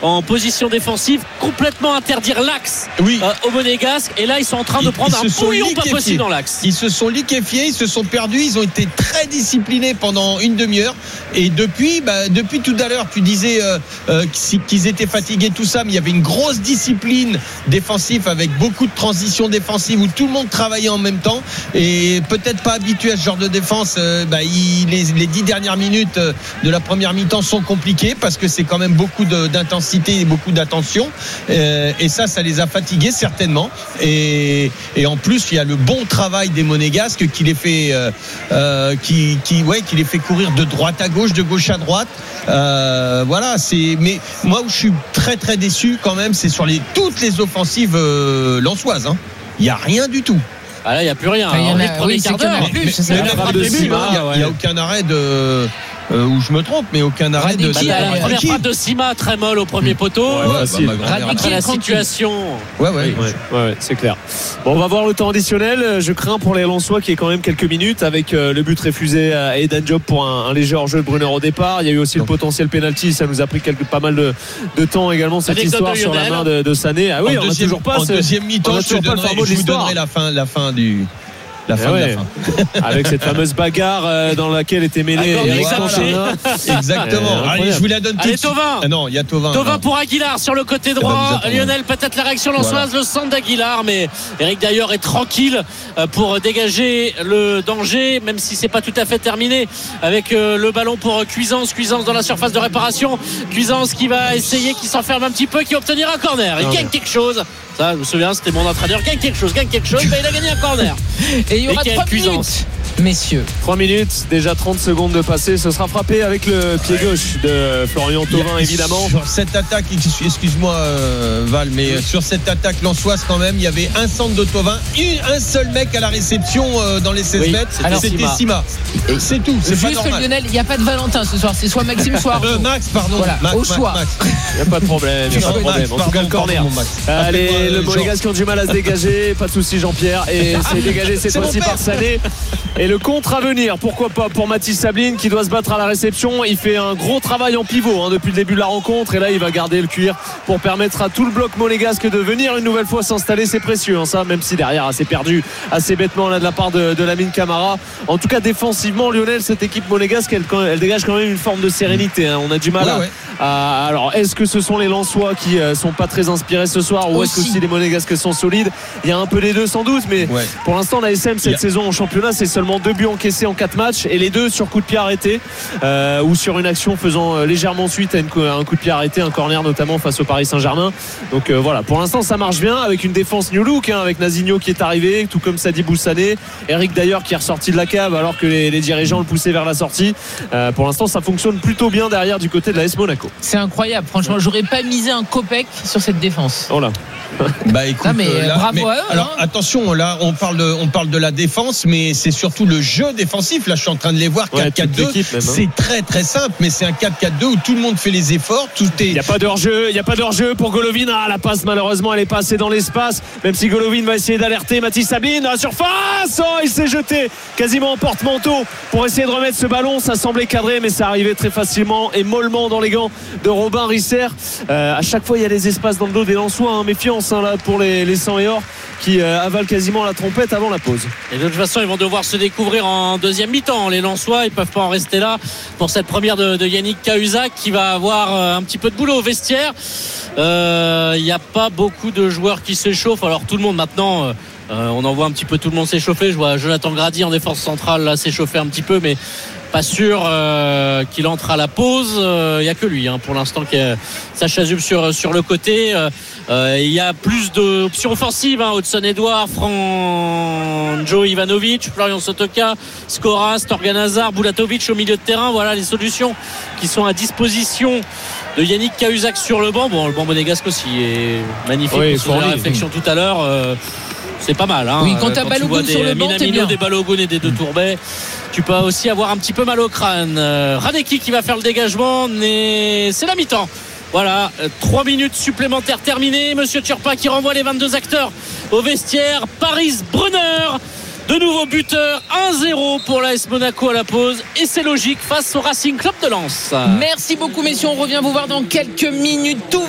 en position défensive, complètement interdire l'axe aux Monégasques. Et là, ils sont en train de prendre un bouillon pas possible dans l'axe. Ils se sont liquéfiés, ils se sont perdus, ils ont été très disciplinés pendant une demi-heure. Et depuis tout à l'heure, tu disais qu'ils étaient fatigués, tout ça, mais il y avait une grosse discipline défensive avec beaucoup de transitions défensives où tout le monde travaillait en même temps. Et peut-être pas habitué à ce genre de défense, les 10 dernières minutes de la première mi-temps sont compliquées parce que c'est quand même beaucoup d'intensité et beaucoup d'attention. Et ça les a fatigués certainement. Et en plus, il y a le bon travail des Monégasques qui les fait, qui les fait courir de droite à gauche, de gauche à droite. Voilà, mais moi où je suis très très déçu quand même, c'est sur toutes les offensives lensoises. Il n'y a rien du tout. Ah là, il n'y a plus rien. Il n'y a aucun arrêt de. Où je me trompe, mais aucun arrêt de. La première frappe de Sima très molle au premier poteau. Après la situation. Ouais, c'est clair. Bon, on va voir le temps additionnel. Je crains pour les Lensois qu'il y ait quand même quelques minutes avec le but refusé à Eden Diop pour un léger hors-jeu de Brunner au départ. Il y a eu aussi le potentiel penalty. Ça nous a pris pas mal de temps également cette histoire sur la main de Sané. Ah oui, on n'a toujours pas. En deuxième mi-temps, je vous donnerai la fin du. La fin. Avec cette fameuse bagarre dans laquelle était mêlé Eric Cantona. Exactement. Allez, je vous la donne tout de suite. Thauvin. Non, il y a Thauvin. Thauvin pour Aguilar sur le côté droit. Lionel, peut-être la réaction lensoise, le centre d'Aguilar, mais Eric d'ailleurs est tranquille pour dégager le danger, même si c'est pas tout à fait terminé avec le ballon pour Cuisance dans la surface de réparation. Cuisance qui va essayer, qui s'enferme un petit peu, qui va obtenir un corner. Il gagne quelque chose. Ça, je me souviens, c'était mon entraîneur. Gagne quelque chose. Il a gagné un corner. Et il y aura 3 minutes, messieurs. 3 minutes, déjà 30 secondes de passé. Ce sera frappé avec le pied gauche de Florian Thauvin, évidemment. Sur cette attaque, excuse-moi Val, mais sur cette attaque lensoise quand même, il y avait un centre de Thauvin, un seul mec à la réception dans les 16 mètres. C'était Sima. C'est tout, c'est pas normal. Lionel, il n'y a pas de Valentin ce soir, c'est soit Maxime, soit Arnaud. Max, pardon. Voilà, au choix. Il n'y a pas de problème. En tout cas, le corner. Allez, le Monégasque qui ont du mal à se dégager. Pas de soucis, Jean-Pierre. Et c'est dégagé cette fois-ci par Sané. Et le contre à venir, pourquoi pas pour Mathis Sabline qui doit se battre à la réception. Il fait un gros travail en pivot depuis le début de la rencontre. Et là, il va garder le cuir pour permettre à tout le bloc monégasque de venir une nouvelle fois s'installer. C'est précieux, ça, même si derrière, c'est perdu assez bêtement là de la part de Lamine Camara. En tout cas, défensivement, Lionel, cette équipe monégasque, elle dégage quand même une forme de sérénité. On a du mal alors, est-ce que ce sont les Lensois qui sont pas très inspirés ce soir ou est-ce que aussi les Monégasques sont solides? Il y a un peu les deux sans doute, mais pour l'instant, la SM cette saison en championnat, c'est seulement 2 buts encaissés en 4 matchs et les 2 sur coup de pied arrêté ou sur une action faisant légèrement suite à un coup de pied arrêté, un corner notamment face au Paris Saint-Germain. Donc voilà, pour l'instant ça marche bien avec une défense new look, avec Nazinho qui est arrivé, tout comme Sadibou Sané, Eric d'ailleurs qui est ressorti de la cave alors que les dirigeants le poussaient vers la sortie. Pour l'instant ça fonctionne plutôt bien derrière du côté de la AS Monaco. C'est incroyable, franchement, j'aurais pas misé un copec sur cette défense. Oh là. Écoute, bravo à eux. Alors attention, là on parle de la défense, mais c'est surtout le jeu défensif. Là je suis en train de les voir 4-4-2. C'est très très simple, mais c'est un 4-4-2 où tout le monde fait les efforts. Il n'y a pas de hors-jeu pour Golovin. La passe malheureusement elle est passée dans l'espace, même si Golovin va essayer d'alerter Mathis Sabline à la surface. Il s'est jeté quasiment en porte-manteau pour essayer de remettre ce ballon. Ça semblait cadré, mais ça arrivait très facilement et mollement dans les gants de Robin Risser. À chaque fois il y a des espaces dans le dos des Lensois, méfiance là pour les 100 et or qui avalent quasiment la trompette avant la pause. Et de toute façon ils vont devoir se découvrir en deuxième mi-temps, les Lensois. Ils peuvent pas en rester là pour cette première de Yannick Cahuzac qui va avoir un petit peu de boulot au vestiaire. Il n'y a pas beaucoup de joueurs qui s'échauffent. Alors tout le monde maintenant on en voit un petit peu tout le monde s'échauffer. Je vois Jonathan Grady en défense centrale là s'échauffer un petit peu, mais pas sûr qu'il entre à la pause. Il n'y a que lui pour l'instant qui a Sacha Zub sur le côté. Il y a plus d'options offensives, Hudson Edouard, Franjo Ivanovic, Florian Sotoka, Skoras, Torgan Hazard, Bulatovic au milieu de terrain. Voilà les solutions qui sont à disposition de Yannick Cahuzac sur le banc. Bon, le banc monégasque aussi est magnifique. Pour la réflexion tout à l'heure, c'est pas mal. Oui, quand t'as Balogun sur le banc, t'es bien. Des Balogun et des deux Tourbet, tu peux aussi avoir un petit peu mal au crâne. Radecki qui va faire le dégagement, c'est la mi-temps. Voilà, 3 minutes supplémentaires terminées. Monsieur Turpin qui renvoie les 22 acteurs au vestiaire. Paris Brunner, de nouveau buteur, 1-0 pour l'AS Monaco à la pause. Et c'est logique face au Racing Club de Lens. Merci beaucoup messieurs, on revient vous voir dans quelques minutes. Tout